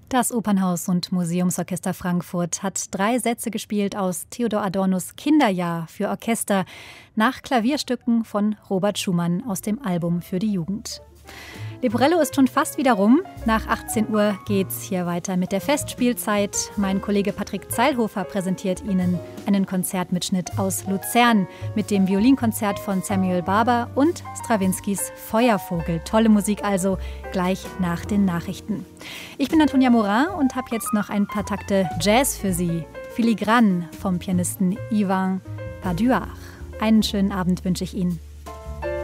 Das Opernhaus und Museumsorchester Frankfurt hat 3 Sätze gespielt aus Theodor Adornos Kinderjahr für Orchester nach Klavierstücken von Robert Schumann aus dem Album für die Jugend. Leporello ist schon fast wieder rum. Nach 18 Uhr geht's hier weiter mit der Festspielzeit. Mein Kollege Patrick Zeilhofer präsentiert Ihnen einen Konzertmitschnitt aus Luzern mit dem Violinkonzert von Samuel Barber und Strawinskys Feuervogel. Tolle Musik also, gleich nach den Nachrichten. Ich bin Antonia Morin und habe jetzt noch ein paar Takte Jazz für Sie. Filigran vom Pianisten Ivan Paduach. Einen schönen Abend wünsche ich Ihnen.